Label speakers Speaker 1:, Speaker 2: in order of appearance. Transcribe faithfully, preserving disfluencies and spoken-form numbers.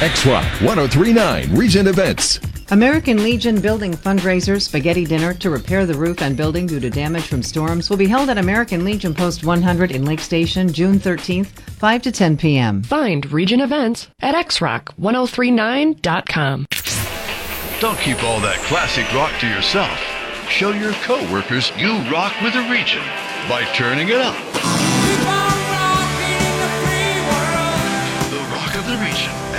Speaker 1: X Rock ten thirty-nine Regent Events.
Speaker 2: American Legion Building Fundraiser Spaghetti Dinner to repair the roof and building due to damage from storms will be held at American Legion Post one hundred in Lake Station, June thirteenth, five to ten p.m.
Speaker 3: Find Regent Events at x rock ten thirty-nine dot com.
Speaker 4: Don't keep all that classic rock to yourself. Show your co-workers you rock with a Regent by turning it up.